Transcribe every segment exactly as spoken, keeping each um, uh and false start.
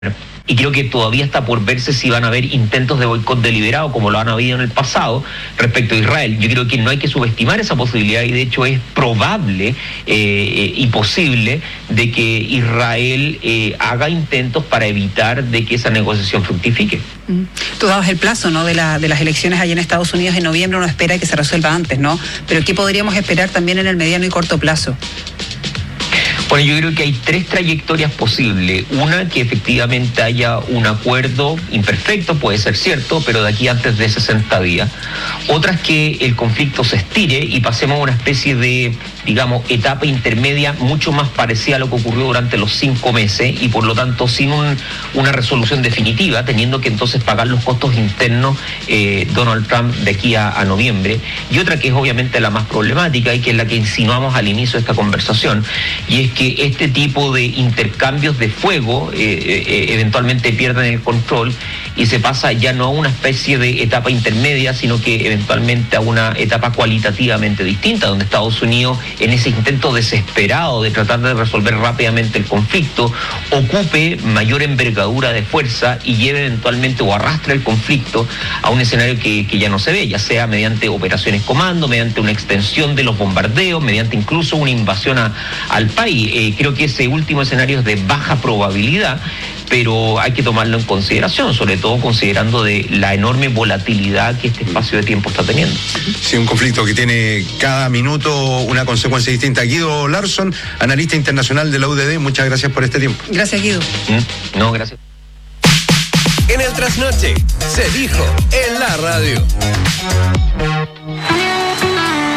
Y creo que todavía está por verse si van a haber intentos de boicot deliberado como lo han habido en el pasado respecto a Israel. Yo creo que no hay que subestimar esa posibilidad y de hecho es probable eh, y posible de que Israel eh, haga intentos para evitar de que esa negociación fructifique. Tú dabas el plazo, ¿no?, de, la, de las elecciones allá en Estados Unidos en noviembre. Uno espera que se resuelva antes, ¿no? Pero ¿qué podríamos esperar también en el mediano y corto plazo? Bueno, yo creo que hay tres trayectorias posibles. Una, que efectivamente haya un acuerdo imperfecto, puede ser cierto, pero de aquí antes de sesenta días. Otra es que el conflicto se estire y pasemos a una especie de, digamos, etapa intermedia mucho más parecida a lo que ocurrió durante los cinco meses y por lo tanto sin un, una resolución definitiva, teniendo que entonces pagar los costos internos eh, Donald Trump de aquí a, a noviembre. Y otra que es obviamente la más problemática y que es la que insinuamos al inicio de esta conversación, y es que que este tipo de intercambios de fuego eh, eh, eventualmente pierden el control y se pasa ya no a una especie de etapa intermedia, sino que eventualmente a una etapa cualitativamente distinta, donde Estados Unidos, en ese intento desesperado de tratar de resolver rápidamente el conflicto, ocupe mayor envergadura de fuerza y lleve eventualmente o arrastre el conflicto a un escenario que, que ya no se ve, ya sea mediante operaciones comando, mediante una extensión de los bombardeos, mediante incluso una invasión a, al país. Eh, creo que ese último escenario es de baja probabilidad, pero hay que tomarlo en consideración, sobre todo considerando de la enorme volatilidad que este espacio de tiempo está teniendo. Sí, un conflicto que tiene cada minuto una consecuencia distinta. Guido Larsson, analista internacional de la U D D, muchas gracias por este tiempo. Gracias, Guido. ¿Mm? No, gracias. En el Trasnoche se dijo en la radio.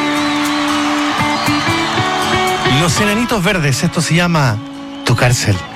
Los Enanitos Verdes, esto se llama Tu Cárcel.